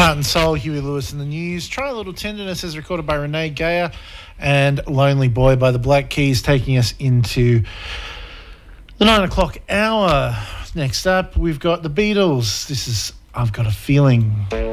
Heart and Soul, Huey Lewis in the News. Try a Little Tenderness is recorded by Renee Geyer, and Lonely Boy by the Black Keys, taking us into the 9 o'clock hour. Next up, we've got the Beatles. This is I've Got a Feeling.